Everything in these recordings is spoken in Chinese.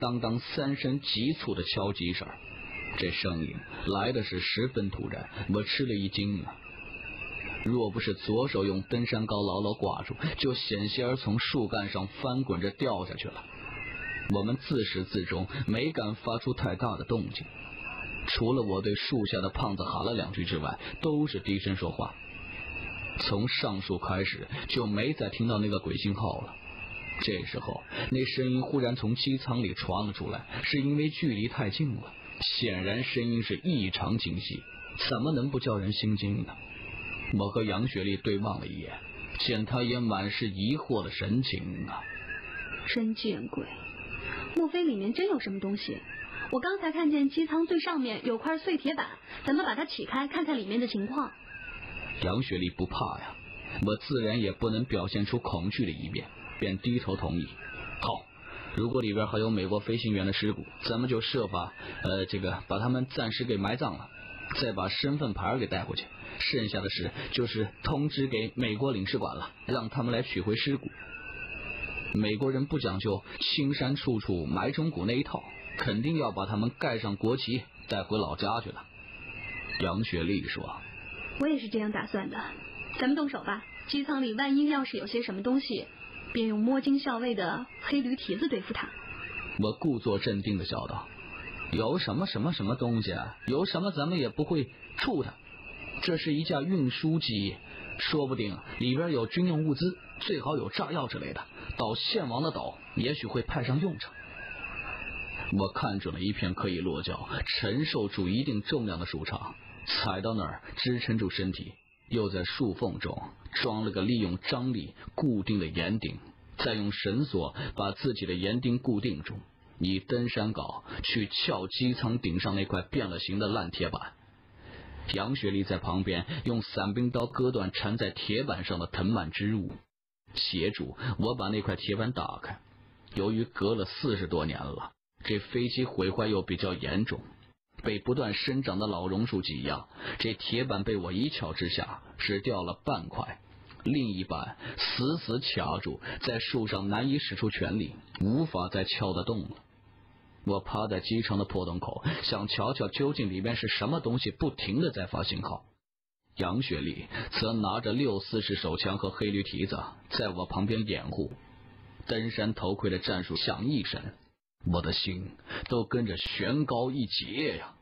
当当3声急促的敲击声，这声音来的是十分突然，我吃了一惊啊！若不是左手用登山篙牢牢挂住，就险些儿从树干上翻滚着掉下去了。我们自始至终没敢发出太大的动静，除了我对树下的胖子喊了2句之外，都是低声说话。从上树开始就没再听到那个鬼信号了。这时候那声音忽然从机舱里传了出来，是因为距离太近了，显然声音是异常清晰，怎么能不叫人心惊呢？我和杨雪丽对望了一眼，见她也满是疑惑的神情啊。 真见鬼，莫非里面真有什么东西？我刚才看见机舱最上面有块碎铁板，咱们把它起开看看里面的情况。 杨雪丽不怕呀，我自然也不能表现出恐惧的一面，便低头同意。好，如果里边还有美国飞行员的尸骨，咱们就设法把他们暂时给埋葬了，再把身份牌给带回去，剩下的事就是通知给美国领事馆了，让他们来取回尸骨。美国人不讲究青山处处埋忠骨那一套，肯定要把他们盖上国旗带回老家去了。杨雪丽说， 我也是这样打算的，咱们动手吧，机舱里万一要是有些什么东西，便用摸金校尉的黑驴蹄子对付他。 我故作镇定的笑道，有什么东西啊？有什么咱们也不会触它，这是一架运输机，说不定里边有军用物资，最好有炸药之类的，到献王的岛也许会派上用场。我看准了一片可以落脚承受住一定重量的树杈，踩到那儿支撑住身体，又在树缝中装了个利用张力固定的岩顶，再用绳索把自己的岩钉固定住，以登山镐去撬机舱顶上那块变了形的烂铁板。杨雪丽在旁边用伞兵刀割断缠在铁板上的藤蔓织物，协助我把那块铁板打开。由于隔了40多年了，这飞机毁坏又比较严重，被不断生长的老榕树挤压，这铁板被我一撬之下只掉了半块，另一半死死卡住在树上，难以使出全力，无法再撬得动了。我趴在机舱的破洞口，想瞧瞧究竟里面是什么东西不停地在发信号。杨雪丽则拿着6.44手枪和黑驴蹄子在我旁边掩护。登山头盔的战术响一声，我的心都跟着悬高一截呀。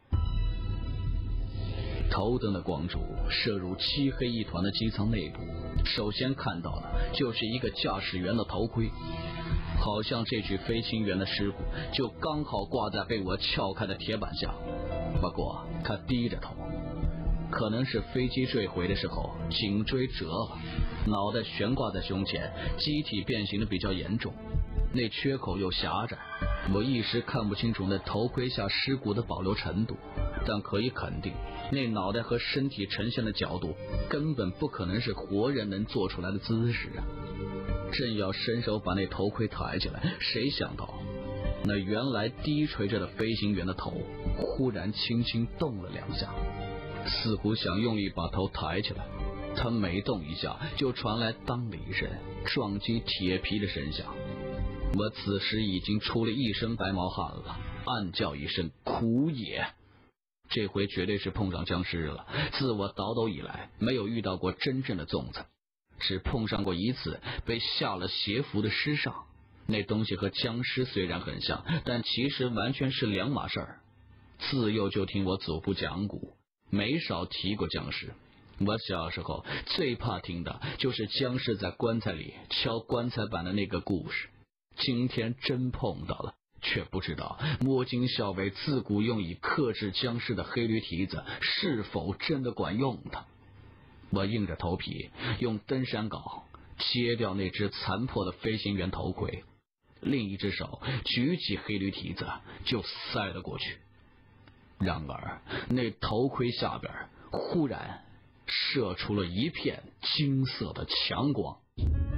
头灯的光柱射入漆黑一团的机舱内部，首先看到的就是一个驾驶员的头盔，好像这具飞行员的尸骨就刚好挂在被我撬开的铁板下。不过他低着头，可能是飞机坠毁的时候颈椎折了，脑袋悬挂在胸前，机体变形的比较严重，那缺口又狭窄，我一时看不清楚那头盔下尸骨的保留程度，但可以肯定，那脑袋和身体呈现的角度根本不可能是活人能做出来的姿势啊！正要伸手把那头盔抬起来，谁想到那原来低垂着的飞行员的头忽然轻轻动了2下，似乎想用力把头抬起来。他每动一下就传来当的一声撞击铁皮的声响。我此时已经出了一身白毛汗了，暗叫一声苦也。这回绝对是碰上僵尸了，自我倒斗以来没有遇到过真正的粽子，只碰上过一次被下了邪符的尸上。那东西和僵尸虽然很像，但其实完全是2码事儿。自幼就听我祖父讲古，没少提过僵尸。我小时候最怕听的就是僵尸在棺材里敲棺材板的那个故事，今天真碰到了，却不知道摸金校尉自古用以克制僵尸的黑驴蹄子是否真的管用的。我硬着头皮用登山镐切掉那只残破的飞行员头盔，另一只手举起黑驴蹄子就塞了过去。然而那头盔下边忽然射出了一片金色的强光。